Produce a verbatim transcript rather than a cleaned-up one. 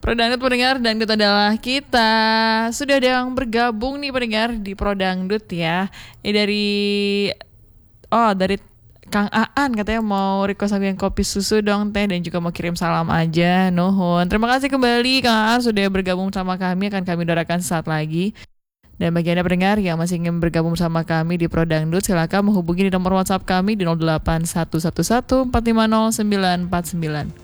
Prodangdut pendengar, dangdut adalah kita. Sudah ada yang bergabung nih pendengar di Prodangdut ya. Ini dari oh dari Kang Aan katanya mau request lagu yang kopi susu dong teh, dan juga mau kirim salam aja. Nuhun. Terima kasih kembali Kang Aan sudah bergabung sama kami, akan kami doakan sesaat lagi. Dan bagi Anda pendengar yang masih ingin bergabung sama kami di Prodangdut, silakan menghubungi di nomor WhatsApp kami di nol delapan satu satu satu empat lima nol sembilan empat sembilan.